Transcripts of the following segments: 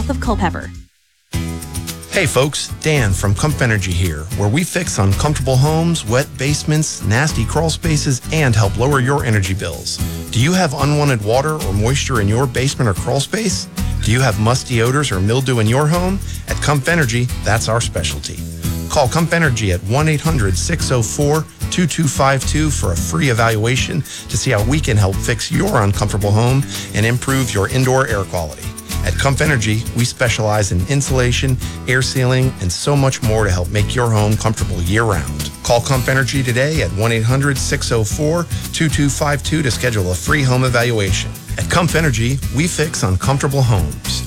south of Culpeper. Hey folks, Dan from Comf Energy here, where we fix uncomfortable homes, wet basements, nasty crawl spaces, and help lower your energy bills. Do you have unwanted water or moisture in your basement or crawl space? Do you have musty odors or mildew in your home? At Comf Energy, that's our specialty. Call Comf Energy at 1-800-604-2252 for a free evaluation to see how we can help fix your uncomfortable home and improve your indoor air quality. At Comf Energy, we specialize in insulation, air sealing, and so much more to help make your home comfortable year-round. Call Comf Energy today at 1-800-604-2252 to schedule a free home evaluation. At Comf Energy, we fix uncomfortable homes.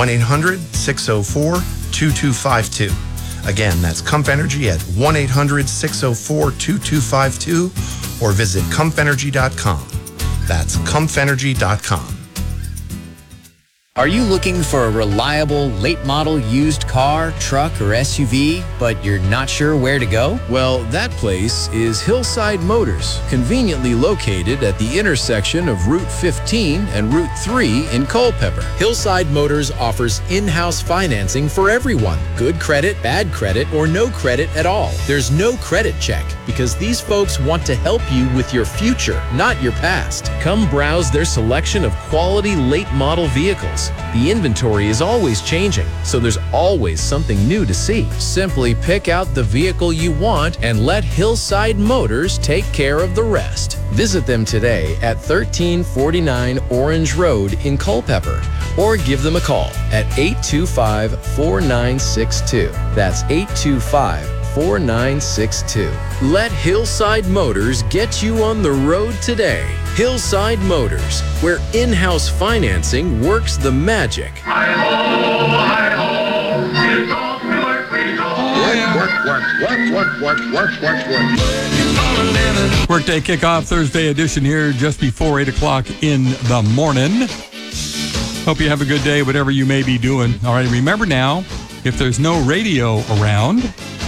1-800-604-2252. Again, that's Comf Energy at 1-800-604-2252 or visit comfenergy.com. That's comfenergy.com. Are you looking for a reliable, late-model used car, truck, or SUV, but you're not sure where to go? Well, that place is Hillside Motors, conveniently located at the intersection of Route 15 and Route 3 in Culpeper. Hillside Motors offers in-house financing for everyone. Good credit, bad credit, or no credit at all. There's no credit check because these folks want to help you with your future, not your past. Come browse their selection of quality late-model vehicles. The inventory is always changing, so there's always something new to see. Simply pick out the vehicle you want and let Hillside Motors take care of the rest. Visit them today at 1349 Orange Road in Culpeper or give them a call at 825-4962. That's 825-4962. Let Hillside Motors get you on the road today. Hillside Motors, where in-house financing works the magic. Workday kickoff Thursday edition here just before 8 o'clock in the morning. Hope you have a good day, whatever you may be doing. All right, remember now, if there's no radio around,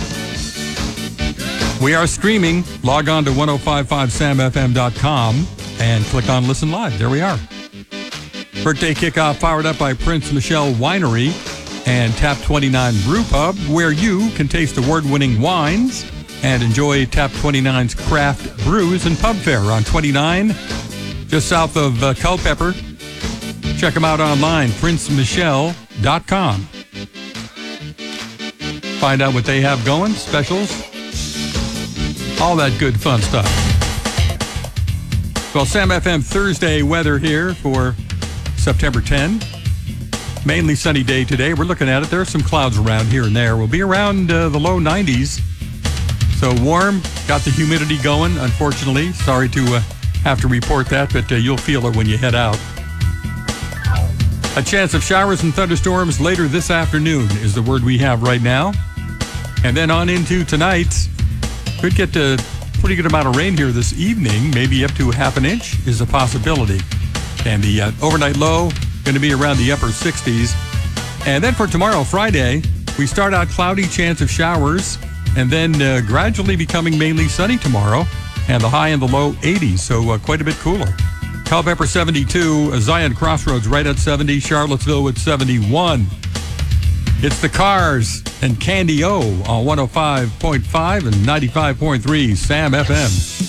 we are streaming. Log on to 1055samfm.com and click on Listen Live. There we are. Birthday kickoff powered up by Prince Michelle Winery and Tap 29 Brew Pub, where you can taste award-winning wines and enjoy Tap 29's craft brews and pub fare on 29, just south of Culpeper. Check them out online, princemichelle.com. Find out what they have going, specials, all that good fun stuff. Well, Sam FM Thursday weather here for September 10. Mainly sunny day today. We're looking at it. There are some clouds around here and there. We'll be around the low 90s. So warm, got the humidity going, unfortunately. Sorry to have to report that, but you'll feel it when you head out. A chance of showers and thunderstorms later this afternoon is the word we have right now. And then on into tonight, could get a pretty good amount of rain here this evening, maybe up to half an inch is a possibility. And the overnight low going to be around the upper 60s. And then for tomorrow, Friday, we start out cloudy, chance of showers, and then gradually becoming mainly sunny tomorrow, and the high in the low 80s, so quite a bit cooler. Culpeper 72, Zion Crossroads right at 70, Charlottesville with 71. It's the Cars and Candy O on 105.5 and 95.3 Sam FM.